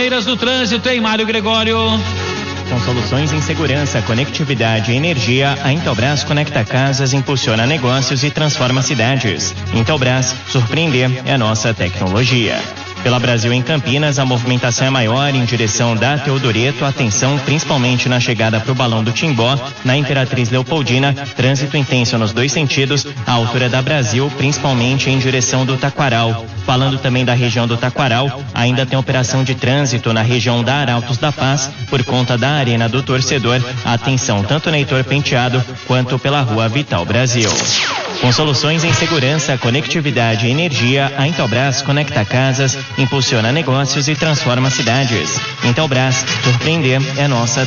Palmeiras do Trânsito em Mário Gregório. Com soluções em segurança, conectividade e energia, a Intelbras conecta casas, impulsiona negócios e transforma cidades. Intelbras, surpreender é a nossa tecnologia. Pela Brasil em Campinas, a movimentação é maior em direção da Teodoreto. Atenção, principalmente na chegada para o Balão do Timbó. Na Imperatriz Leopoldina, trânsito intenso nos dois sentidos, à altura da Brasil, principalmente em direção do Taquaral. Falando também da região do Taquaral, ainda tem operação de trânsito na região da Arautos da Paz, por conta da Arena do Torcedor. Atenção, tanto na Heitor Penteado, quanto pela Rua Vital Brasil. Com soluções em segurança, conectividade e energia, a Intelbras conecta casas, impulsiona negócios e transforma cidades. Intelbras, surpreender é nossa